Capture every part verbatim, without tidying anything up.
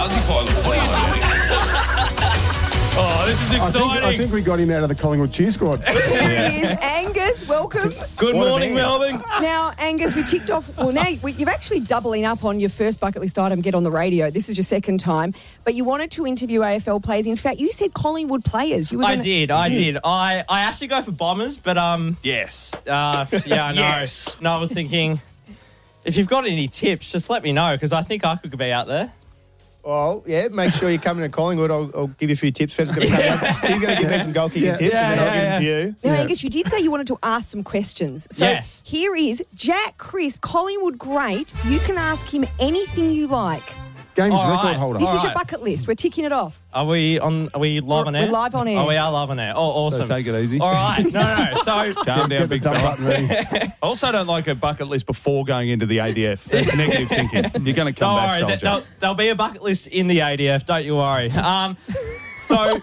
Fuzzy Pilot. What are you doing? Oh, this is I exciting. think, I think we got him out of the Collingwood cheer squad. There he is. Angus, welcome. Good What a morning, man. Melbourne. Now, Angus, we ticked off. Well, now we, you're actually doubling up on your first bucket list item, get on the radio. This is your second time. But you wanted to interview A F L players. In fact, you said Collingwood players. You were I gonna, did, I did. I, I actually go for Bombers, but um, Yes. uh, yeah, I know. Yes. No, I was thinking, if you've got any tips, just let me know because I think I could be out there. Well, yeah, make sure you're coming to Collingwood. I'll, I'll give you a few tips. Fev's gonna come up. He's going to give me some goal kicking Yeah. tips, Yeah, and then I'll yeah, give them to you. Now, Angus, you did say you wanted to ask some questions. So Yes. here is Jack Crisp, Collingwood great. You can ask him anything you like. Games All record right. holder. This All is your right. bucket list. We're ticking it off. Are we on? Are we live on We're- air? we're live on air. Oh, we are live on air. Oh, awesome. So take it easy. All right. No, no. So Calm down, Get the big dumb fella. button ready. I also don't like a bucket list before going into the A D F. That's negative thinking. You're going to come don't back, worry. soldier. th- There'll, there'll be a bucket list in the A D F. Don't you worry. Um, so,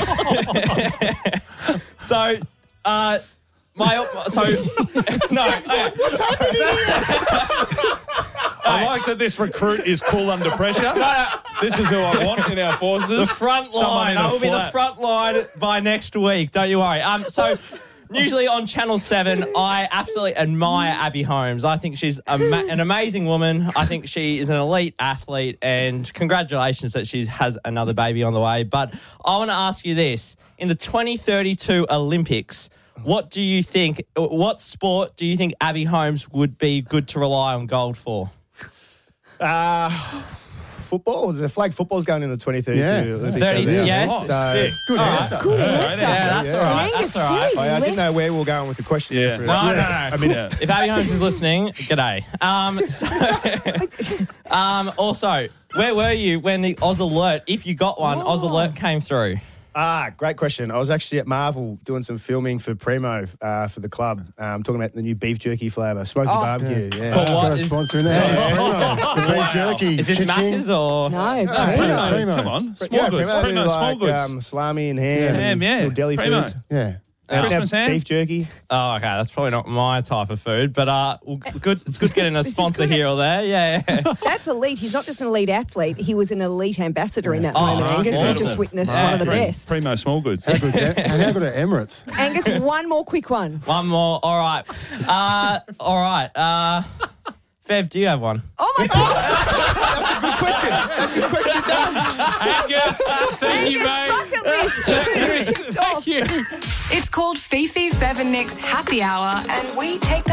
so, uh, my so no. What's happening? I like that this recruit is cool under pressure. This is who I want in our forces. The front Someone line. in I a will be the flat. front line by next week. Don't you worry. Um, so usually on Channel seven, I absolutely admire Abby Holmes. I think she's a ma- an amazing woman. I think she is an elite athlete, and congratulations that she has another baby on the way. But I want to ask you this: in the twenty thirty-two Olympics, what do you think? What sport do you think Abby Holmes would be good to rely on gold for? Uh, football? The flag football's going in the twenty thirty-two Yeah. Olympics. over thirty-two, there. yeah. Oh, So- sick. Good All right. answer. Good All right, answer. Yeah, that's yeah. all right. And Angus, That's all right. very I, I didn't le- know where we were going with the question. Yeah. For No, no, no. I mean, yeah. If Abby Holmes is listening, g'day. Um, so, um, also, where were you when the Oz Alert, if you got one, Oz Alert came through? Ah, great question. I was actually at Marvel doing some filming for Primo uh, for the club. Um, talking about the new beef jerky flavour, smoky Oh. barbecue. Yeah. For what Got a is- sponsor in the house. The beef jerky. Is this Cha-ching. Macca's or? No, Primo. Primo. Primo. Come on. Small Yeah, goods. Primo Primo, do small like, goods. Um, salami and ham. Ham, and yeah. little deli Primo. foods. Yeah. Uh, Christmas now, ham? Beef jerky. Oh, okay. That's probably not my type of food, but uh, well, good. It's good getting a This is sponsor good. here or there. Yeah, yeah. That's elite. He's not just an elite athlete. He was an elite ambassador in that Oh, moment, Angus. awesome. We've just witnessed Yeah. one of the Primo- best. Primo small goods. How good's that? And how good are Emirates? Angus, one more quick one. One more. All right. Uh, all right. Uh, Fev, do you have one? Oh, my God. Good question. That's his question done. Angus, thank you, Angus, mate. bucket list. Thank you. It's called Fifi, Fev and Nick's Happy Hour, and we take